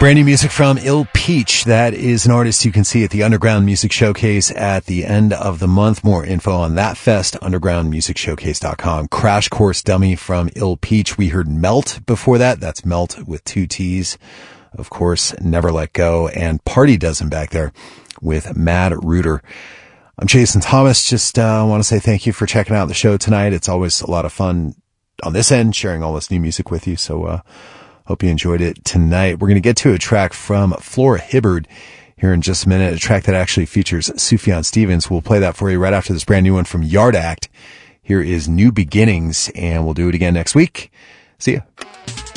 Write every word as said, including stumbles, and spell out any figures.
Brand new music from Ill Peach. That is an artist you can see at the Underground Music Showcase at the end of the month. More info on that fest, underground music showcase dot com. Crash Course Dummy from Ill Peach. We heard Melt before that. That's Melt with two T's. Of course, Never Let Go. And Party Dozen back there with Mad Rooter. I'm Jason Thomas. Just uh, want to say thank you for checking out the show tonight. It's always a lot of fun on this end, sharing all this new music with you. So, uh, hope you enjoyed it tonight. We're going to get to a track from Flora Hibbard here in just a minute, a track that actually features Sufjan Stevens. We'll play that for you right after this brand new one from Yard Act. Here is New Beginnings, and we'll do it again next week. See ya.